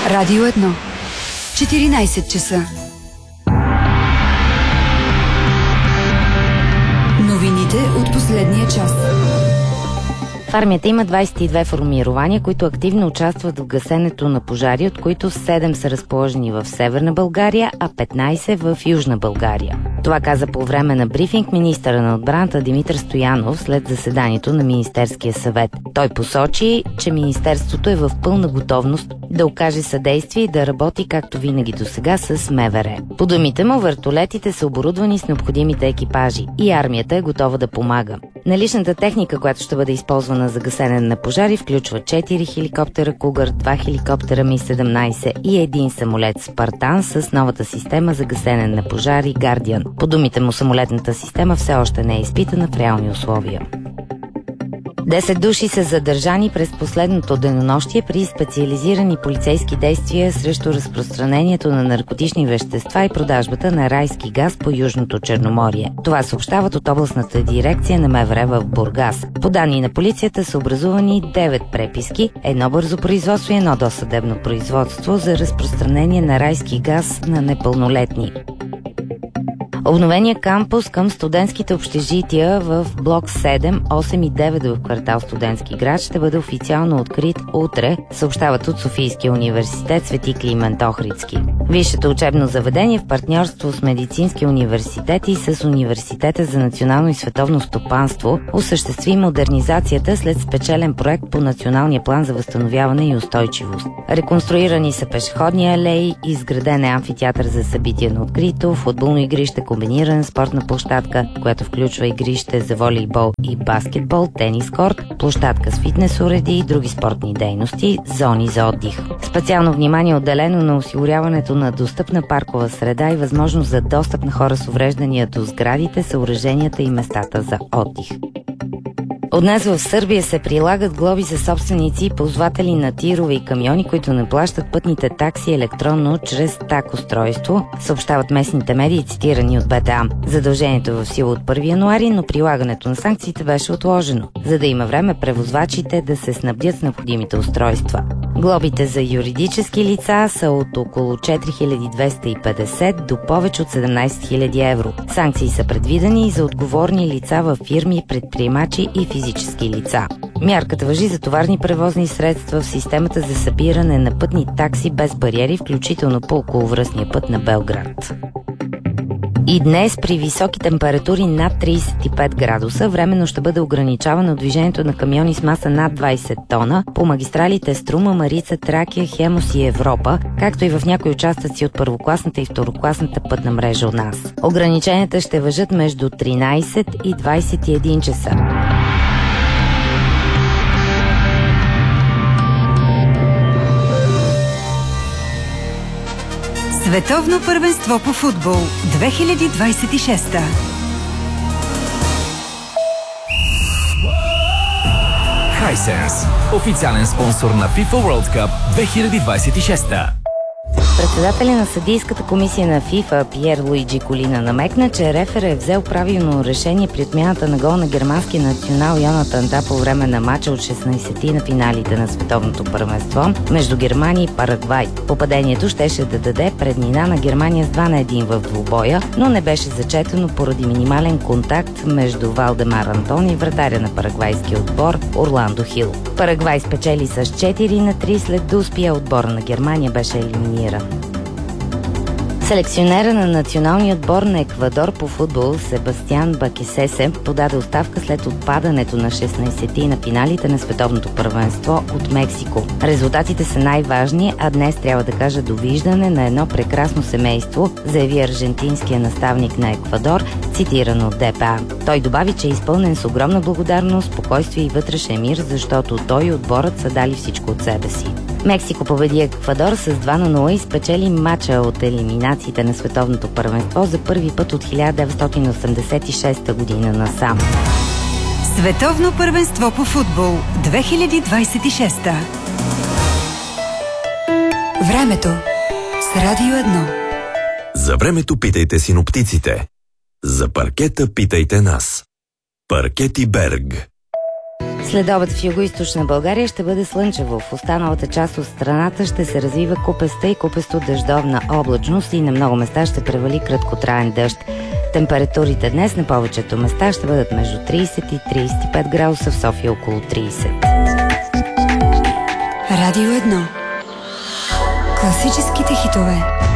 Радио 1. 14 часа. Новините от последния час. В армията има 22 формирования, които активно участват в гасенето на пожари, от които 7 са разположени в Северна България, а 15 в Южна България. Това каза по време на брифинг министъра на отбраната Димитър Стоянов след заседанието на Министерския съвет. Той посочи, че Министерството е в пълна готовност да окаже съдействие и да работи както винаги досега с МВР. По думите му, вертолетите са оборудвани с необходимите екипажи и армията е готова да помага. Наличната техника, която ще бъде използвана за гасене на пожари, включва 4 хеликоптера Кугър, 2 хеликоптера Ми-17 и един самолет Спартан с новата система за гасене на пожари Гардиан. По думите му, самолетната система все още не е изпитана в реални условия. 10 души са задържани през последното денонощие при специализирани полицейски действия срещу разпространението на наркотични вещества и продажбата на райски газ по Южното Черноморие. Това съобщават от областната дирекция на МВР в Бургас. По данни на полицията са образувани 9 преписки, едно бързо производство и едно досъдебно производство за разпространение на райски газ на непълнолетни. Обновения кампус към студентските общежития в блок 7, 8 и 9 в квартал Студентски град ще бъде официално открит утре, съобщават от Софийския университет Свети Климент Охридски. Висшето учебно заведение в партньорство с Медицинския университет и с Университета за национално и световно стопанство осъществи модернизацията след спечелен проект по Националния план за възстановяване и устойчивост. Реконструирани са пешеходни алеи, изграден е амфитеатър за събития на открито, футболно игрище, комбинирана спортна площадка, която включва игрище за волейбол и баскетбол, тенис корт, площадка с фитнес уреди и други спортни дейности, зони за отдих. Специално внимание е отделено на осигуряването на достъпна паркова среда и възможност за достъп на хора с увреждания до сградите, съоръженията и местата за отдих. От днес в Сърбия се прилагат глоби за собственици и ползватели на тирове и камиони, които не плащат пътните такси електронно чрез ТАК устройство, съобщават местните медии, цитирани от БТА. Задължението е в сила от 1 януари, но прилагането на санкциите беше отложено, за да има време превозвачите да се снабдят с необходимите устройства. Глобите за юридически лица са от около 4250 до повече от 17 000 евро. Санкции са предвидени и за отговорни лица във фирми, предприемачи и физически лица. Мярката важи за товарни превозни средства в системата за събиране на пътни такси без бариери, включително по околовръстния път на Белград. И днес при високи температури над 35 градуса временно ще бъде ограничавано движението на камиони с маса над 20 тона по магистралите Струма, Марица, Тракия, Хемос и Европа, както и в някои участъци от първокласната и второкласната пътна мрежа у нас. Ограниченията ще важат между 13 и 21 часа. Световно първенство по футбол 2026. Hisense, официален спонсор на FIFA World Cup 2026. Председателя на съдийската комисия на ФИФА Пиер Луиджи Колина намекна, че рефер е взел правилно решение при отмяната на гол на германския национал Йонатан Да по време на матча от 16-ти на финалите на световното първенство между Германия и Парагвай. Попадението щеше да даде преднина на Германия с 2-1 в двубоя, но не беше зачетено поради минимален контакт между Валдемар Антон и вратаря на парагвайския отбор Орландо Хил. Парагвай спечели с 4-3 след да успие отбора на Германия беше елиминиран. Селекционера на националния отбор на Еквадор по футбол Себастиан Бакесесе подаде оставка след отпадането на 16-ти на финалите на световното първенство от Мексико. Резултатите са най-важни, а днес трябва да кажа довиждане на едно прекрасно семейство, заяви аржентинския наставник на Еквадор, цитиран от ДПА. Той добави, че е изпълнен с огромна благодарност, спокойствие и вътрешен мир, защото той и отборът са дали всичко от себе си. Мексико победи Еквадор с 2-0 и спечели матча от елиминациите на световното първенство за първи път от 1986 година насам. Световно първенство по футбол 2026. Времето с Радио 1. За времето питайте синоптиците. За паркета питайте нас. Паркети Берг. Следобед в югоизточна България ще бъде слънчево. В останалата част от страната ще се развива купеста и купесто дъждовна облачност и на много места ще превали краткотраен дъжд. Температурите днес на повечето места ще бъдат между 30 и 35 градуса, в София около 30. Радио 1. Класическите хитове.